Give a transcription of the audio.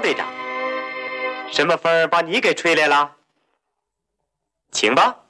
队长，什么风把你给吹来了？请吧。